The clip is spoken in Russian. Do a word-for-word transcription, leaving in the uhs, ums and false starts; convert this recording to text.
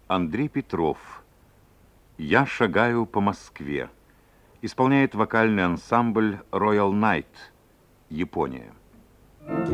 Андрей Петров. «Я шагаю по Москве». Исполняет вокальный ансамбль Royal Night, Япония.